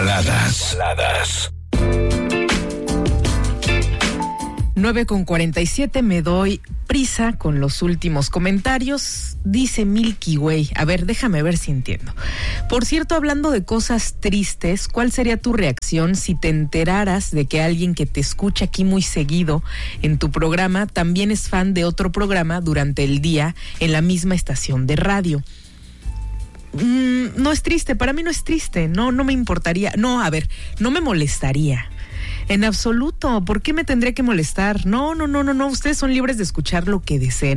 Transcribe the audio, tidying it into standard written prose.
Baladas. 9:47, me doy prisa con los últimos comentarios. Dice Milky Way, a ver, déjame ver si entiendo. Por cierto, hablando de cosas tristes, ¿cuál sería tu reacción si te enteraras de que alguien que te escucha aquí muy seguido en tu programa también es fan de otro programa durante el día en la misma estación de radio? No es triste, para mí no es triste, no me importaría, no me molestaría. En absoluto, ¿por qué me tendría que molestar? No, ustedes son libres de escuchar lo que deseen.